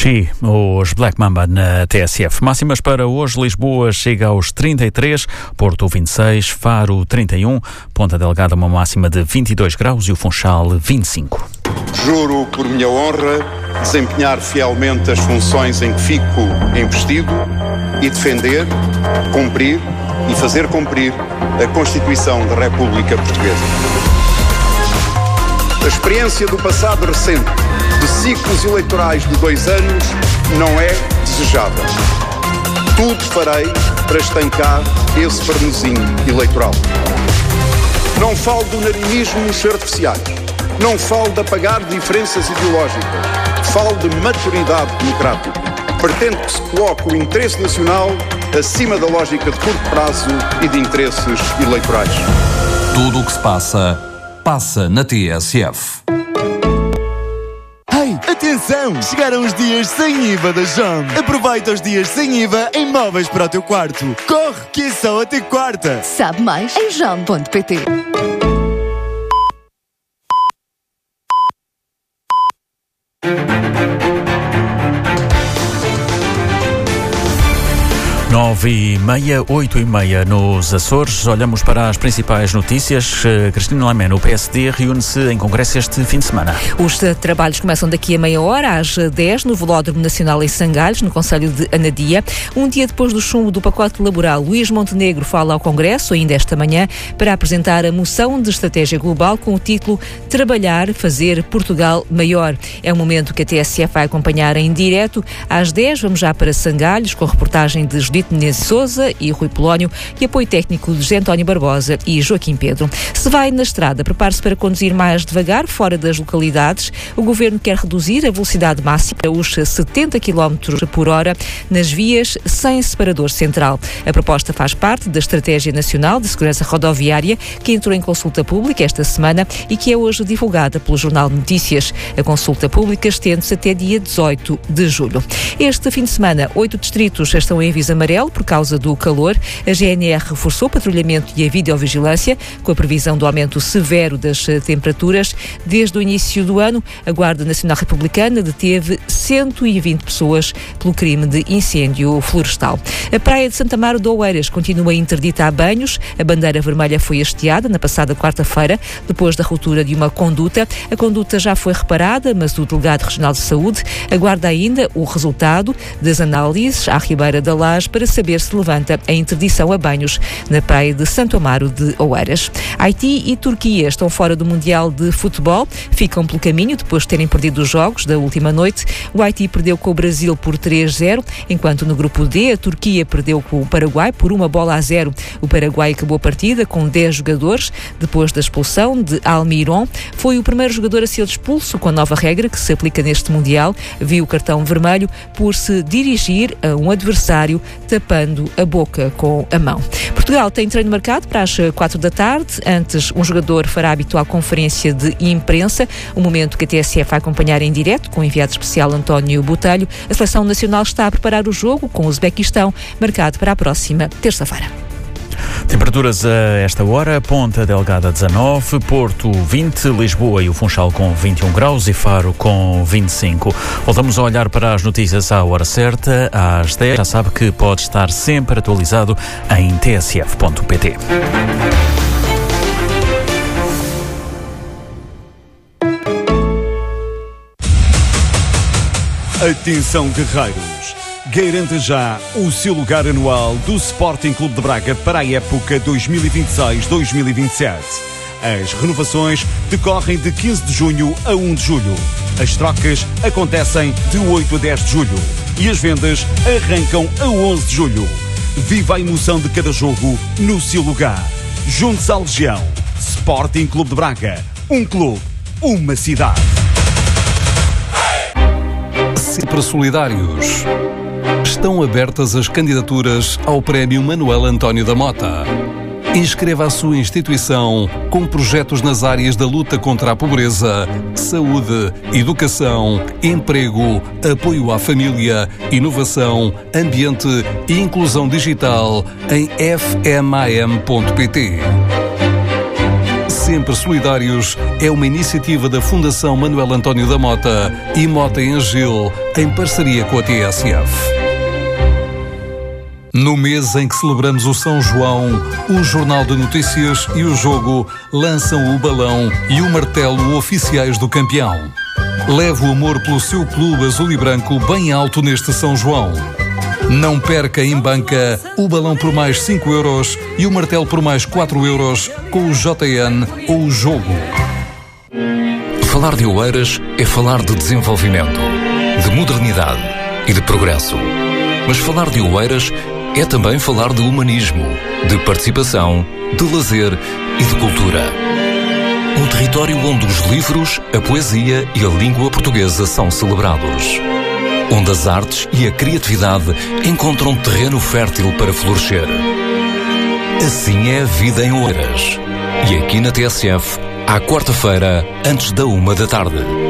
Xi, os Black Mamba na TSF. Máximas para hoje: Lisboa chega aos 33, Porto 26, Faro 31, Ponta Delgada uma máxima de 22 graus e o Funchal 25. Juro por minha honra desempenhar fielmente as funções em que fico investido e defender, cumprir e fazer cumprir a Constituição da República Portuguesa. A experiência do passado recente de ciclos eleitorais de 2 anos não é desejável. Tudo farei para estancar esse vernizinho eleitoral. Não falo do narinismos artificiais. Não falo de apagar diferenças ideológicas. Falo de maturidade democrática. Pretendo que se coloque o interesse nacional acima da lógica de curto prazo e de interesses eleitorais. Tudo o que se passa na TSF. Atenção! Chegaram os dias sem IVA da JOM. Aproveita os dias sem IVA em móveis para o teu quarto. Corre, que é só até quarta. Sabe mais em jom.pt. Nove e meia, 8h30 nos Açores. Olhamos para as principais notícias. Cristina Lamena, o PSD reúne-se em congresso este fim de semana. Os trabalhos começam daqui a meia hora, às 10, no Velódromo Nacional em Sangalhos, no concelho de Anadia. Um dia depois do chumbo do pacote laboral, Luís Montenegro fala ao Congresso, ainda esta manhã, para apresentar a moção de estratégia global com o título Trabalhar, Fazer Portugal Maior. É um momento que a TSF vai acompanhar em direto. Às 10, vamos já para Sangalhos, com reportagem de Judite Menezes Sousa e Rui Polónio e apoio técnico de José António Barbosa e Joaquim Pedro. Se vai na estrada, prepare-se para conduzir mais devagar, fora das localidades. O Governo quer reduzir a velocidade máxima para os 70 km por hora nas vias sem separador central. A proposta faz parte da Estratégia Nacional de Segurança Rodoviária, que entrou em consulta pública esta semana e que é hoje divulgada pelo Jornal de Notícias. A consulta pública estende-se até dia 18 de julho. Este fim de semana, 8 distritos estão em aviso amarelo por causa do calor. A GNR reforçou o patrulhamento e a videovigilância com a previsão do aumento severo das temperaturas. Desde o início do ano, a Guarda Nacional Republicana deteve 120 pessoas pelo crime de incêndio florestal. A praia de Santa Amaro de Oeiras continua interdita a banhos. A bandeira vermelha foi hasteada na passada quarta-feira, depois da ruptura de uma conduta. A conduta já foi reparada, mas o Delegado Regional de Saúde aguarda ainda o resultado das análises à Ribeira da Laje para saber se levanta a interdição a banhos na praia de Santo Amaro de Oeiras. Haiti e Turquia estão fora do Mundial de Futebol, ficam pelo caminho depois de terem perdido os jogos da última noite. O Haiti perdeu com o Brasil por 3-0, enquanto no grupo D a Turquia perdeu com o Paraguai por 1-0. O Paraguai acabou a partida com 10 jogadores, depois da expulsão de Almiron. Foi o primeiro jogador a ser expulso com a nova regra que se aplica neste Mundial. Viu o cartão vermelho por se dirigir a um adversário tapando a boca com a mão. Portugal tem treino marcado para as 4 da tarde. Antes, um jogador fará a habitual conferência de imprensa, um momento que a TSF vai acompanhar em direto com o enviado especial António Botelho. A seleção nacional está a preparar o jogo com o Uzbequistão, marcado para a próxima terça-feira. Temperaturas a esta hora: Ponta Delgada 19, Porto 20, Lisboa e o Funchal com 21 graus e Faro com 25. Voltamos a olhar para as notícias à hora certa, às 10. Já sabe que pode estar sempre atualizado em tsf.pt. Atenção, guerreiros! Garanta já o seu lugar anual do Sporting Clube de Braga para a época 2026-2027. As renovações decorrem de 15 de junho a 1 de julho. As trocas acontecem de 8 a 10 de julho. E as vendas arrancam a 11 de julho. Viva a emoção de cada jogo no seu lugar. Junte-se à Legião. Sporting Clube de Braga. Um clube, uma cidade. Sempre solidários. Estão abertas as candidaturas ao Prémio Manuel António da Mota. Inscreva a sua instituição com projetos nas áreas da luta contra a pobreza, saúde, educação, emprego, apoio à família, inovação, ambiente e inclusão digital em fmam.pt. Sempre Solidários é uma iniciativa da Fundação Manuel António da Mota e Mota em Agil, em parceria com a TSF. No mês em que celebramos o São João, o Jornal de Notícias e o Jogo lançam o balão e o martelo oficiais do campeão. Leve o amor pelo seu clube azul e branco bem alto neste São João. Não perca em banca o balão por mais 5 euros e o martelo por mais 4 euros com o JN ou o Jogo. Falar de Oeiras é falar de desenvolvimento, de modernidade e de progresso. Mas falar de Oeiras é também falar de humanismo, de participação, de lazer e de cultura. Um território onde os livros, a poesia e a língua portuguesa são celebrados. Onde as artes e a criatividade encontram terreno fértil para florescer. Assim é a vida em Oeiras. E aqui na TSF, à quarta-feira, antes da 1 da tarde.